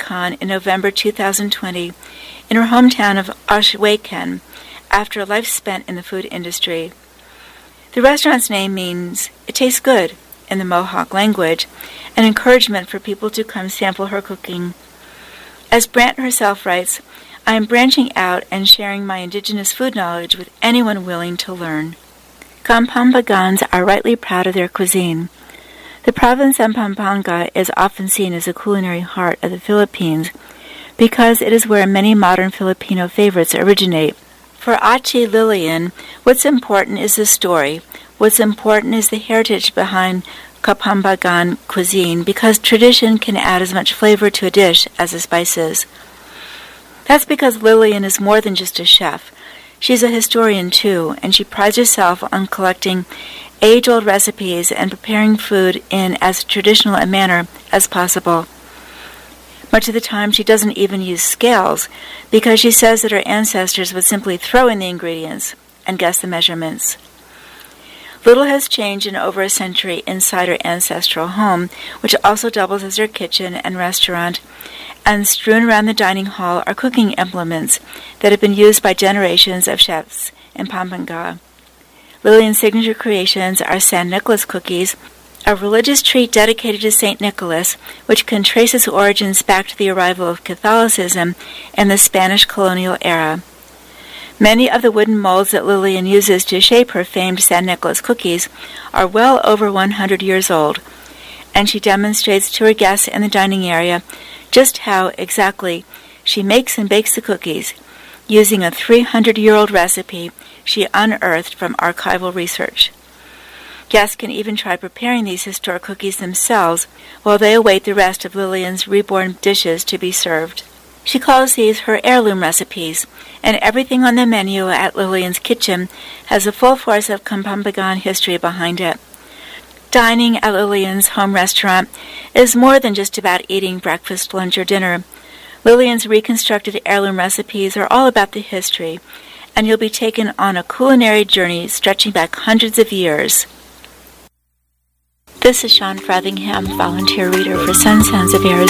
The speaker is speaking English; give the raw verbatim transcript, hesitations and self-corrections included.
Khan in November two thousand twenty in her hometown of Oshweken after a life spent in the food industry. The restaurant's name means, "It tastes good," in the Mohawk language, an encouragement for people to come sample her cooking. As Brant herself writes, "I am branching out and sharing my indigenous food knowledge with anyone willing to learn." Kapambagans are rightly proud of their cuisine. The province of Pampanga is often seen as the culinary heart of the Philippines because it is where many modern Filipino favorites originate. For Achi Lillian, what's important is the story. What's important is the heritage behind Kapambagan cuisine because tradition can add as much flavor to a dish as the spices. That's because Lillian is more than just a chef. She's a historian too, and she prides herself on collecting age-old recipes and preparing food in as traditional a manner as possible. Much of the time she doesn't even use scales because she says that her ancestors would simply throw in the ingredients and guess the measurements. Little has changed in over a century inside her ancestral home, which also doubles as her kitchen and restaurant, and strewn around the dining hall are cooking implements that have been used by generations of chefs in Pampanga. Lillian's signature creations are San Nicolas cookies, a religious treat dedicated to Saint Nicholas, which can trace its origins back to the arrival of Catholicism in the Spanish colonial era. Many of the wooden molds that Lillian uses to shape her famed San Nicolas cookies are well over one hundred years old, and she demonstrates to her guests in the dining area just how exactly she makes and bakes the cookies, using a three hundred year old recipe she unearthed from archival research. Guests can even try preparing these historic cookies themselves while they await the rest of Lillian's reborn dishes to be served. She calls these her heirloom recipes, and everything on the menu at Lillian's kitchen has the full force of Kapambagan history behind it. Dining at Lillian's home restaurant is more than just about eating breakfast, lunch, or dinner. Lillian's reconstructed heirloom recipes are all about the history, and you'll be taken on a culinary journey stretching back hundreds of years. This is Sean Frothingham, volunteer reader for Sun Sounds of Arizona.